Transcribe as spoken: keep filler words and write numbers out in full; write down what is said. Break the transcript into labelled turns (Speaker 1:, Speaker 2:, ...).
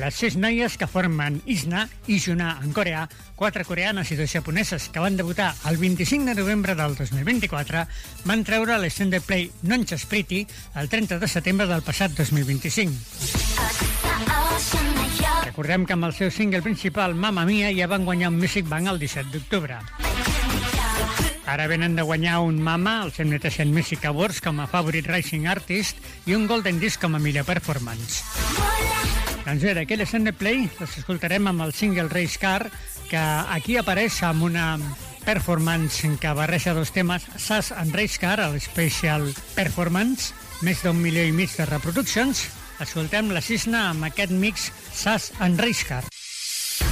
Speaker 1: Les sis noies que formen Isna i Juna en coreà, quatre coreanes i dos japoneses que van debutar el vint-i-cinc de novembre del dos mil vint-i-quatre, van treure l'Extended Play Noncha's Pretty el trenta de setembre del passat dos mil vint-i-cinc. Recordem que amb el seu single principal, Mamma Mia, ja van guanyar un Music Bank el disset d'octubre. Ara venen de guanyar un Mama al setanta-set Music Awards com a Favorite Rising Artist i un Golden Disc com a millor performance. Doncs bé, d'aquell Extended Play les escoltarem amb el single Race Car, que aquí apareix amb una performance que barreja dos temes, Sass and Race Car, el Special Performance, més d'un milió i mig de reproduccions. Escoltem la Cisna amb aquest mix Sass and Race Car.